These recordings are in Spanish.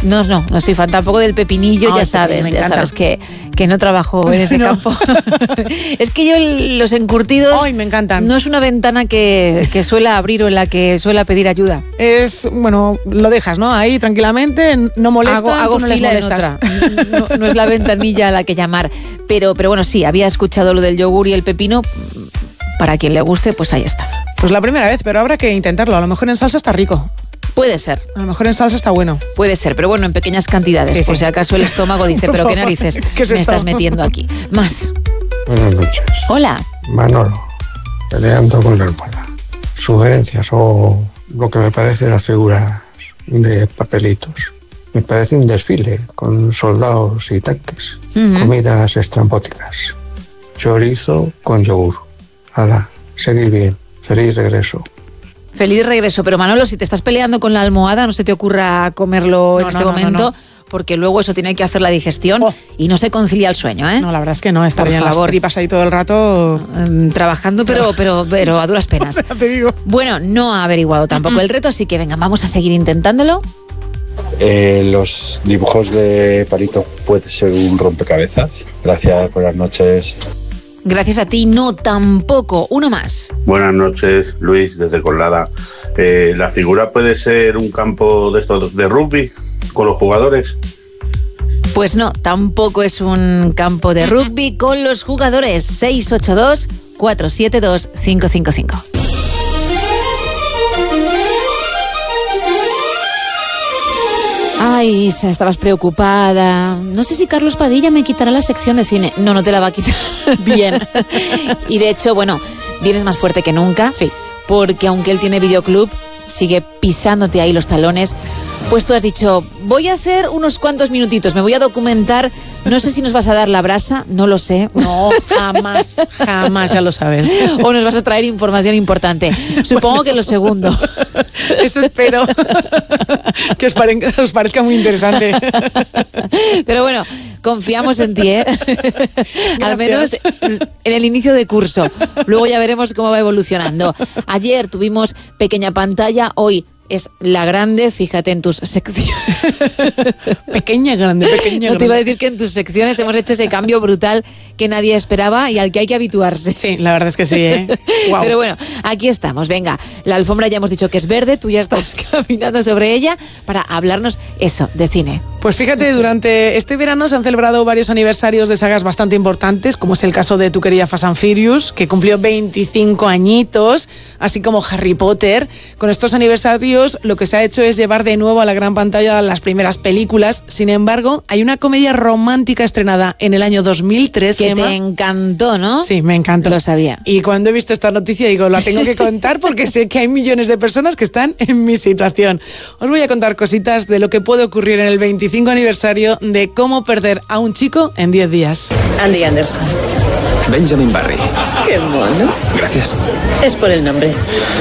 No soy fan tampoco del pepinillo, ya sabes que no trabajo en ese campo. Es que yo los encurtidos... ¡Ay, me encantan! No es una ventana que suela abrir o en la que suela pedir ayuda. Lo dejas, ¿no? Ahí tranquilamente, no molesta. Hago no fila en otra. No es la ventanilla a la que llamar. Pero bueno, sí, había escuchado lo del yogur y el pepino. Para quien le guste, pues ahí está. Pues la primera vez, pero habrá que intentarlo. A lo mejor en salsa está rico. Puede ser. A lo mejor en salsa está bueno. Puede ser, pero bueno, en pequeñas cantidades. Sí. Por si acaso el estómago dice, pero qué narices me estás metiendo aquí. Más. Buenas noches. Hola. Manolo, peleando con la almohada. Sugerencias o lo que me parece las figuras de papelitos. Me parece un desfile con soldados y tanques. Comidas estrambóticas. Chorizo con yogur. Hala, seguir bien. Feliz regreso. Feliz regreso, pero Manolo, si te estás peleando con la almohada, no se te ocurra comerlo en este momento, porque luego eso tiene que hacer la digestión y no se concilia el sueño, ¿eh? No, la verdad es que no, estarían las tripas ahí todo el rato... trabajando, pero a duras penas. Te digo. Bueno, no ha averiguado tampoco el reto, así que venga, vamos a seguir intentándolo. Los dibujos de palito puede ser un rompecabezas. Gracias, buenas noches. Gracias a ti, no tampoco. Uno más. Buenas noches, Luis, desde Colada. ¿La figura puede ser un campo de estos de rugby con los jugadores? Pues no, tampoco es un campo de rugby con los jugadores. 682-472-555. Ay, Isa, estabas preocupada. No sé si Carlos Padilla me quitará la sección de cine. No te la va a quitar. Bien. Y de hecho, bueno, vienes más fuerte que nunca. Sí. Porque aunque él tiene videoclub, sigue pisándote ahí los talones. Pues tú has dicho, voy a hacer unos cuantos minutitos, me voy a documentar. No sé si nos vas a dar la brasa, no lo sé. No, jamás, ya lo sabes. O nos vas a traer información importante. Supongo que lo segundo. Eso espero. Que os parezca muy interesante. Pero bueno, confiamos en ti, ¿eh? Al menos en el inicio de curso. Luego ya veremos cómo va evolucionando. Ayer tuvimos pequeña pantalla, hoy es la grande, fíjate en tus secciones. Pequeña, grande. No te iba a decir que en tus secciones hemos hecho ese cambio brutal que nadie esperaba y al que hay que habituarse. Sí, la verdad es que sí, ¿eh? Wow. Pero bueno, aquí estamos, venga. La alfombra ya hemos dicho que es verde, tú ya estás caminando sobre ella para hablarnos eso, de cine. Pues fíjate, durante este verano se han celebrado varios aniversarios de sagas bastante importantes, como es el caso de tu querida Fast and Furious, que cumplió 25 añitos, así como Harry Potter. Con estos aniversarios lo que se ha hecho es llevar de nuevo a la gran pantalla las primeras películas. Sin embargo, hay una comedia romántica estrenada en el año 2003. Que Emma, te encantó, ¿no? Sí, me encantó. Lo sabía. Y cuando he visto esta noticia digo, la tengo que contar porque sé que hay millones de personas que están en mi situación. Os voy a contar cositas de lo que puede ocurrir en el 25 aniversario de Cómo perder a un chico en 10 días. Andy Anderson. Benjamin Barry. Qué mono. Gracias. Es por el nombre.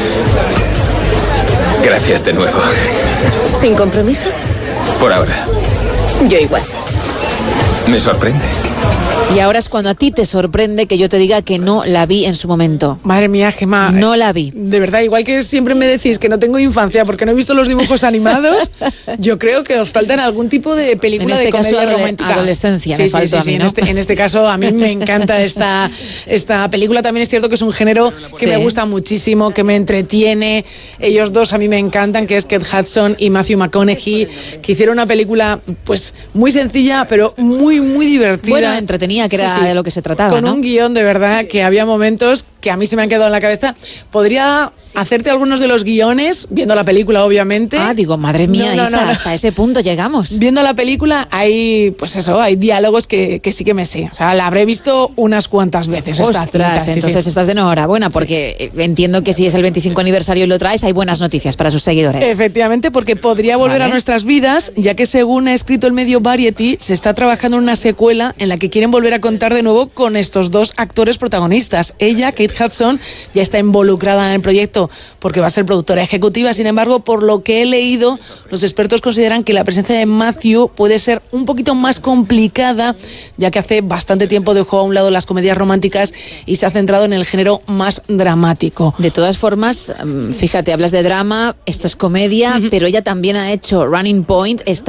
Gracias de nuevo. ¿Sin compromiso? Por ahora. Yo igual. Me sorprende. Y ahora es cuando a ti te sorprende que yo te diga que no la vi en su momento. Madre mía, Gemma. No la vi. De verdad, igual que siempre me decís que no tengo infancia porque no he visto los dibujos animados, yo creo que os faltan algún tipo de película de comedia romántica. Adolescencia, me falta a mí, ¿no? En este caso, a mí me encanta esta película. También es cierto que es un género que me gusta muchísimo, que me entretiene. Ellos dos a mí me encantan, que es Kate Hudson y Matthew McConaughey, que hicieron una película pues muy sencilla, pero muy, muy divertida. Bueno, entretenida, que era de lo que se trataba, con un guión de verdad que había momentos que a mí se me han quedado en la cabeza. Podría hacerte algunos de los guiones, viendo la película, obviamente. Ah, digo, madre mía, Isa, hasta ese punto llegamos. Viendo la película hay, pues eso, hay diálogos que sí que me sé. O sea, la habré visto unas cuantas veces. Ostras, entonces estás de enhorabuena, porque entiendo que si es el 25 aniversario y lo traes, hay buenas noticias para sus seguidores. Efectivamente, porque podría volver a nuestras vidas, ya que según ha escrito el medio Variety, se está trabajando en una secuela en la que quieren volver a contar de nuevo con estos dos actores protagonistas. Ella, Kate Hudson, ya está involucrada en el proyecto porque va a ser productora ejecutiva. Sin embargo, por lo que he leído, los expertos consideran que la presencia de Matthew puede ser un poquito más complicada, ya que hace bastante tiempo dejó a un lado las comedias románticas y se ha centrado en el género más dramático. De todas formas, fíjate, hablas de drama, esto es comedia, pero ella también ha hecho Running Point, está